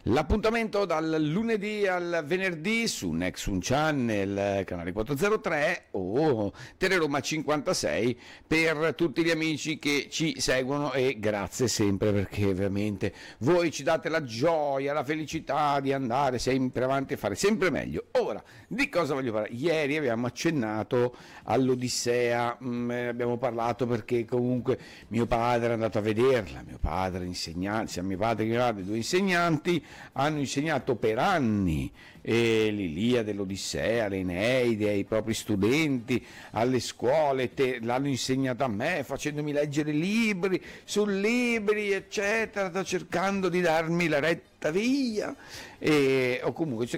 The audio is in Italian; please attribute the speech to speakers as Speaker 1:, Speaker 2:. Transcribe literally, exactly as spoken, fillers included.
Speaker 1: L'appuntamento dal lunedì al venerdì su Nexun Channel, canale quattrocentotre o Teleroma cinquantasei per tutti gli amici che ci seguono, e grazie sempre perché veramente voi ci date la gioia, la felicità di andare sempre avanti e fare sempre meglio. Ora, di cosa voglio parlare? Ieri abbiamo accennato all'Odissea, mh, abbiamo parlato perché comunque mio padre è andato a vederla, mio padre insegnante, sia mio padre che mio padre, due insegnanti, hanno insegnato per anni eh, l'Iliade, l'Odissea, l'Eneide ai propri studenti, alle scuole, te, l'hanno insegnata a me facendomi leggere libri su libri eccetera, sto cercando di darmi la retta via, e, o comunque